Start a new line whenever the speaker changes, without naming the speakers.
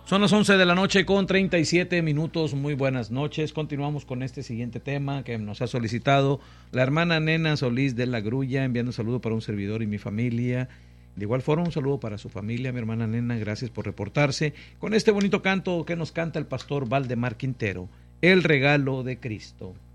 Son las 11 de la noche con 37 minutos. Muy buenas noches. Continuamos con este siguiente tema que nos ha solicitado la hermana Nena Solís de la Grulla, enviando un saludo para un servidor y mi familia. De igual forma, un saludo para su familia, mi hermana Nena. Gracias por reportarse con este bonito canto que nos canta el pastor Valdemar Quintero, El regalo de Cristo.